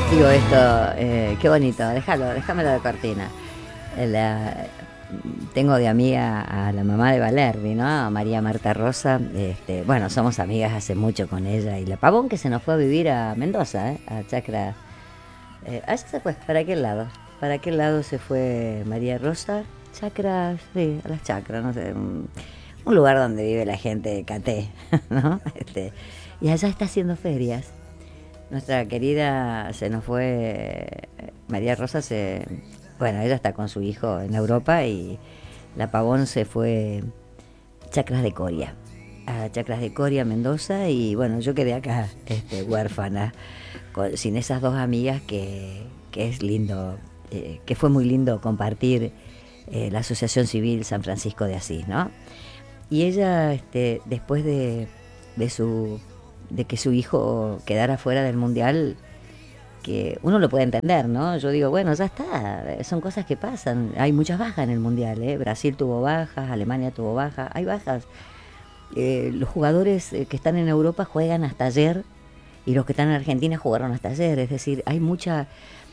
Digo esto, qué bonito, déjamelo de cortina. La- Tengo de amiga a la mamá de Valerdi, ¿no? A María Marta Rosa. Bueno, somos amigas hace mucho con ella. Y la Pavón que se nos fue a vivir a Mendoza, A Chacra. Allá se fue, ¿para qué lado? ¿Para qué lado se fue María Rosa? Chacra, sí, a las chacras, no sé. Un lugar donde vive la gente de Caté, ¿no? Y allá está haciendo ferias. Nuestra querida se nos fue, María Rosa bueno, ella está con su hijo en Europa y la Pavón se fue Chacras de Coria, a Chacras de Coria, Mendoza, y bueno, yo quedé acá, huérfana, sin esas dos amigas que es lindo, que fue muy lindo compartir la Asociación Civil San Francisco de Asís, ¿no? Y ella, después de su de que su hijo quedara fuera del mundial, que uno lo puede entender, ¿no? Yo digo, bueno, ya está, son cosas que pasan. Hay muchas bajas en el mundial, ¿eh? Brasil tuvo bajas, Alemania tuvo bajas, hay bajas. Los jugadores que están en Europa juegan hasta ayer y los que están en Argentina jugaron hasta ayer, es decir, hay mucha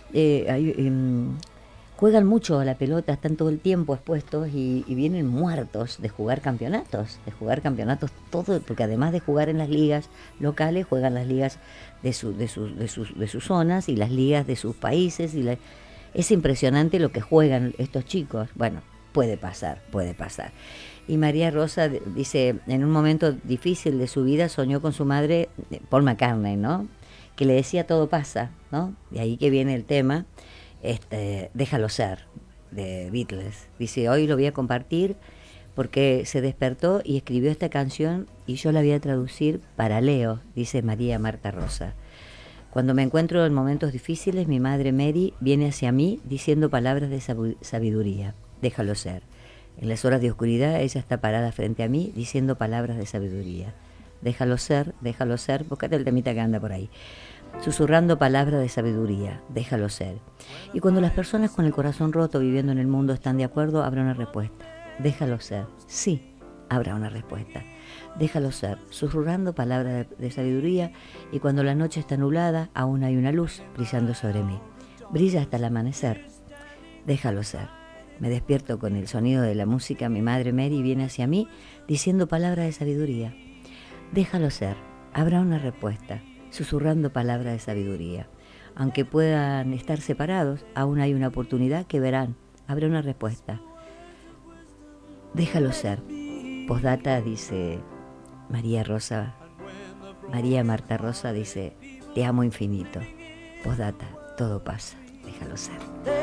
juegan mucho a la pelota, están todo el tiempo expuestos y vienen muertos de jugar campeonatos todo, porque además de jugar en las ligas locales, juegan las ligas de sus zonas y las ligas de sus países. Es impresionante lo que juegan estos chicos. Bueno, puede pasar, puede pasar. Y María Rosa dice, en un momento difícil de su vida soñó con su madre, Paul McCartney, ¿no? Que le decía todo pasa, ¿no? De ahí que viene el tema, Déjalo ser, de Beatles. Dice, hoy lo voy a compartir porque se despertó y escribió esta canción y yo la voy a traducir para Leo, dice María Marta Rosa. Cuando me encuentro en momentos difíciles, mi madre Mary viene hacia mí diciendo palabras de sabiduría. Déjalo ser. En las horas de oscuridad, ella está parada frente a mí diciendo palabras de sabiduría. Déjalo ser, búscate el temita que anda por ahí. Susurrando palabras de sabiduría, déjalo ser. Y cuando las personas con el corazón roto viviendo en el mundo están de acuerdo, habrá una respuesta. Déjalo ser. Sí, habrá una respuesta. Déjalo ser, susurrando palabras de sabiduría, y cuando la noche está nublada, aún hay una luz brillando sobre mí. Brilla hasta el amanecer. Déjalo ser. Me despierto con el sonido de la música, mi madre Mary viene hacia mí diciendo palabras de sabiduría. Déjalo ser, habrá una respuesta, susurrando palabras de sabiduría. Aunque puedan estar separados, aún hay una oportunidad que verán, habrá una respuesta. Déjalo ser. Postdata dice María Rosa, María Marta Rosa dice, te amo infinito. Postdata, todo pasa, déjalo ser.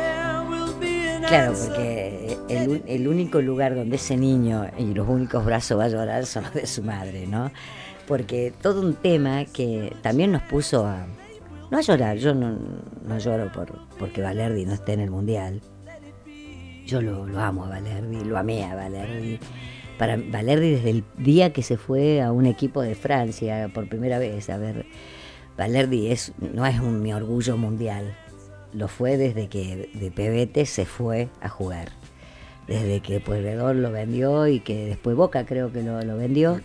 Claro, porque el único lugar donde ese niño y los únicos brazos va a llorar son los de su madre, ¿no? Porque todo un tema que también nos puso no a llorar. Yo no lloro porque Valerdi no esté en el Mundial. Yo lo amo a Valerdi, lo amé a Valerdi. Para Valerdi, desde el día que se fue a un equipo de Francia por primera vez, a ver, Valerdi no es mi orgullo mundial. Lo fue desde que de Pebete se fue a jugar. Desde que Pueyrredón lo vendió y que después Boca creo que lo vendió.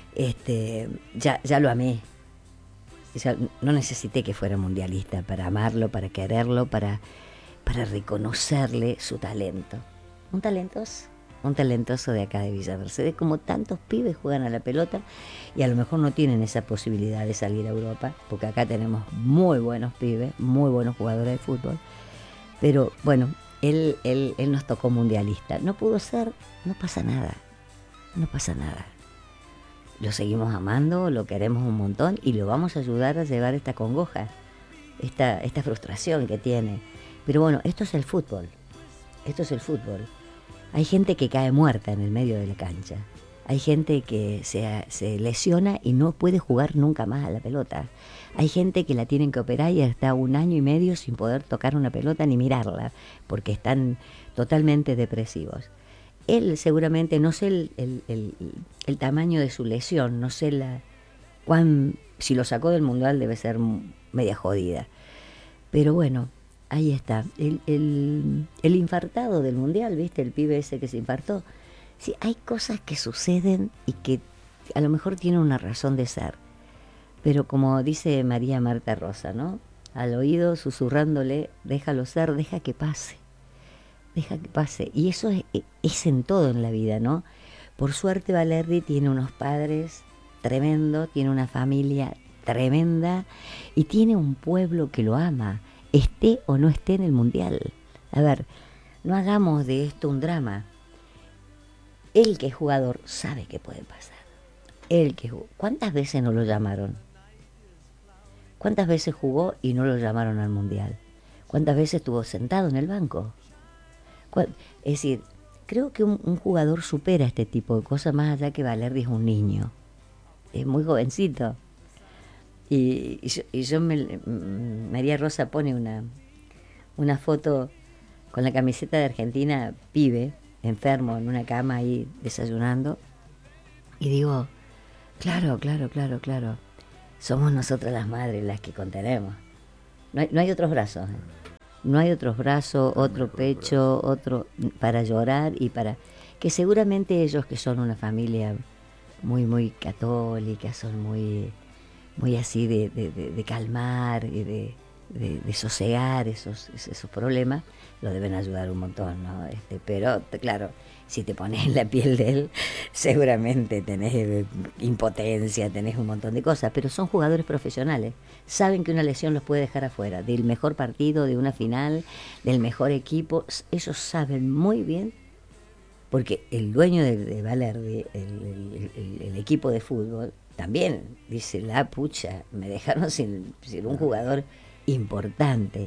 Ya lo amé. Ya no necesité que fuera mundialista para amarlo, para quererlo, para reconocerle su talento. Un talentoso de acá de Villa Mercedes, como tantos pibes juegan a la pelota y a lo mejor no tienen esa posibilidad de salir a Europa, porque acá tenemos muy buenos pibes, muy buenos jugadores de fútbol, pero bueno, él nos tocó mundialista. No pudo ser, no pasa nada. Lo seguimos amando, lo queremos un montón y lo vamos a ayudar a llevar esta congoja, esta frustración que tiene. Pero bueno, esto es el fútbol. Hay gente que cae muerta en el medio de la cancha. Hay gente que se lesiona y no puede jugar nunca más a la pelota. Hay gente que la tienen que operar y está 1 año y medio sin poder tocar una pelota ni mirarla, porque están totalmente depresivos. Él seguramente, no sé el tamaño de su lesión, no sé si lo sacó del mundial debe ser media jodida. Pero bueno, ahí está. El infartado del mundial, ¿viste? El pibe ese que se infartó. Sí, hay cosas que suceden y que a lo mejor tienen una razón de ser. Pero como dice María Marta Rosa, ¿no? al oído, susurrándole, déjalo ser, deja que pase. Y eso es en todo en la vida, ¿no? Por suerte Valerdi tiene unos padres tremendos, tiene una familia tremenda y tiene un pueblo que lo ama, esté o no esté en el Mundial. A ver, no hagamos de esto un drama. El que es jugador sabe que puede pasar. ¿Cuántas veces no lo llamaron? ¿Cuántas veces jugó y no lo llamaron al Mundial? ¿Cuántas veces estuvo sentado en el banco? Es decir, creo que un jugador supera este tipo de cosas más allá que Valerdi es un niño. Es muy jovencito. María Rosa pone una foto con la camiseta de Argentina, pibe, enfermo, en una cama ahí desayunando. Y digo, claro. Somos nosotras las madres las que contenemos. No hay otros brazos. No hay otros brazos, otro pecho, otro para llorar y para... Que seguramente ellos, que son una familia muy, muy católica, son muy así de calmar y de sosegar esos problemas, lo deben ayudar un montón, ¿no? Pero, claro, si te pones en la piel de él, seguramente tenés impotencia, tenés un montón de cosas, pero son jugadores profesionales, saben que una lesión los puede dejar afuera, del mejor partido, de una final, del mejor equipo, ellos saben muy bien, porque el dueño de Valerdi, el equipo de fútbol, también dice, la pucha, me dejaron sin un jugador importante.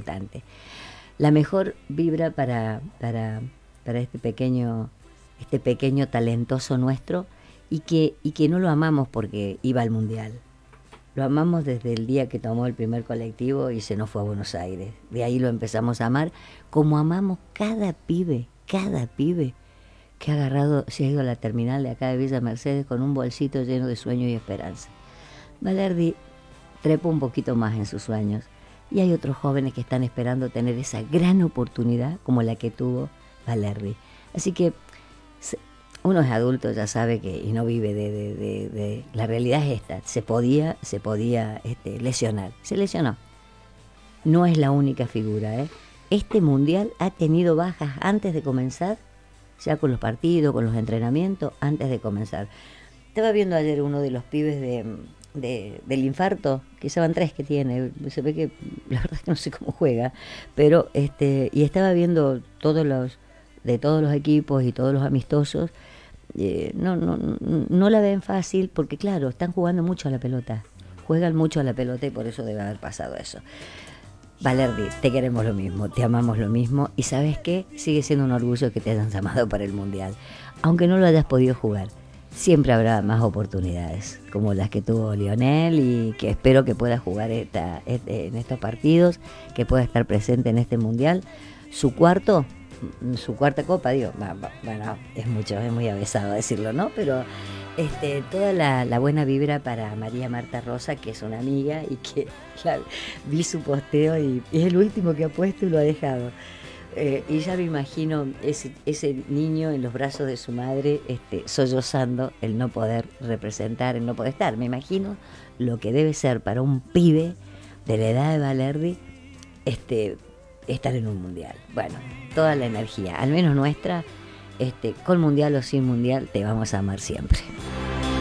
La mejor vibra para este pequeño talentoso nuestro y que no lo amamos porque iba al Mundial. Lo amamos desde el día que tomó el primer colectivo y se nos fue a Buenos Aires. De ahí lo empezamos a amar, como amamos cada pibe que ha agarrado, se ha ido a la terminal de acá de Villa Mercedes con un bolsito lleno de sueños y esperanza. Valerdi trepa un poquito más en sus sueños y hay otros jóvenes que están esperando tener esa gran oportunidad como la que tuvo Valerdi. Así que uno es adulto, ya sabe que y no vive de la realidad es esta, se podía lesionar, se lesionó. No es la única figura, ¿eh? Este Mundial ha tenido bajas antes de comenzar, ya con los partidos, con los entrenamientos, antes de comenzar. Estaba viendo ayer uno de los pibes del infarto, que ya van 3 que tiene, se ve que la verdad es que no sé cómo juega, pero y estaba viendo todos los equipos y todos los amistosos, no la ven fácil porque claro, están jugando mucho a la pelota, juegan mucho a la pelota y por eso debe haber pasado eso. Valerdi, te queremos lo mismo, te amamos lo mismo y ¿sabes qué? Sigue siendo un orgullo que te hayan llamado para el Mundial. Aunque no lo hayas podido jugar, siempre habrá más oportunidades como las que tuvo Lionel y que espero que pueda jugar en estos partidos, que pueda estar presente en este Mundial. Su cuarta copa, digo, bueno, es muy avesado decirlo, ¿no? Pero toda la buena vibra para María Marta Rosa, que es una amiga y que vi su posteo y es el último que ha puesto y lo ha dejado. Y ya me imagino ese niño en los brazos de su madre sollozando el no poder representar, el no poder estar. Me imagino lo que debe ser para un pibe de la edad de Valerdi estar en un Mundial. Bueno, toda la energía, al menos nuestra, con Mundial o sin Mundial, te vamos a amar siempre.